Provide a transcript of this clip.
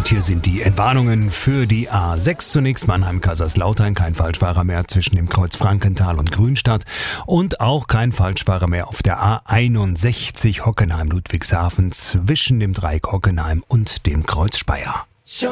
Und hier sind die Entwarnungen für die A6. Zunächst Mannheim-Kaiserslautern, kein Falschfahrer mehr zwischen dem Kreuz Frankenthal und Grünstadt und auch kein Falschfahrer mehr auf der A61 Hockenheim-Ludwigshafen zwischen dem Dreieck Hockenheim und dem Kreuz Speyer.